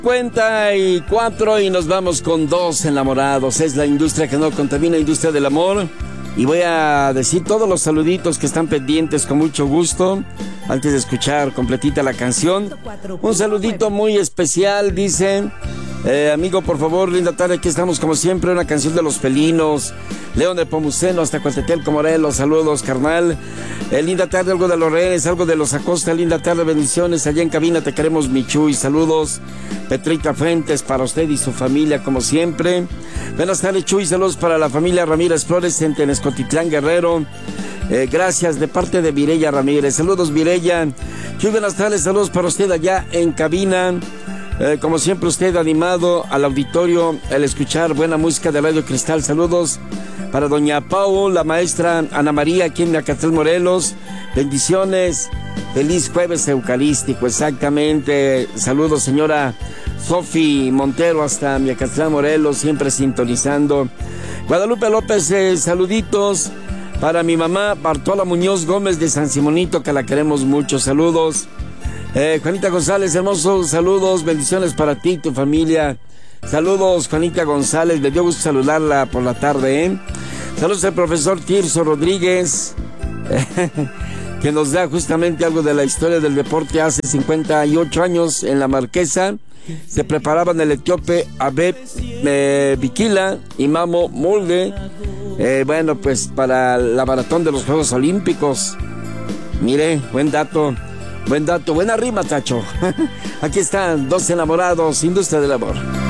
54 y nos vamos con Dos Enamorados. Es la industria que no contamina, industria del amor. Y voy a decir todos los saluditos que están pendientes con mucho gusto antes de escuchar completita la canción. Un saludito muy especial, dice: amigo, por favor, linda tarde, aquí estamos como siempre, una canción de Los Felinos, León de Pomuceno hasta Coatetelco, Morelos, saludos, carnal. Linda tarde, algo de los Rehenes, algo de los Acosta, linda tarde, bendiciones, allá en cabina te queremos, Michuy, saludos. Petrita Fuentes, para usted y su familia, como siempre. Buenas tardes, Chuy, saludos para la familia Ramírez Flores en Tenezcotitlán, Guerrero. Gracias, de parte de Mireya Ramírez, saludos, Mireya. Chuy, buenas tardes, saludos para usted allá en cabina. Como siempre, usted animado al auditorio al escuchar buena música de Radio Cristal. Saludos para doña Pau, la maestra Ana María, aquí en Miacatlán, Morelos. Bendiciones. Feliz jueves eucarístico, exactamente. Saludos, señora Sofi Montero, hasta Miacatlán, Morelos, siempre sintonizando. Guadalupe López, saluditos para mi mamá Bartola Muñoz Gómez de San Simonito, que la queremos mucho. Saludos. Juanita González, hermosos saludos, bendiciones para ti y tu familia. Saludos, Juanita González, me dio gusto saludarla por la tarde, Saludos al profesor Tirso Rodríguez, que nos da justamente algo de la historia del deporte. Hace 58 años en la Marquesa se preparaban el etíope Abeb Bikila y Mamo Molde, bueno, pues para la maratón de los Juegos Olímpicos. Mire, buen dato, buena rima, Tacho. Aquí están Dos Enamorados, industria del amor.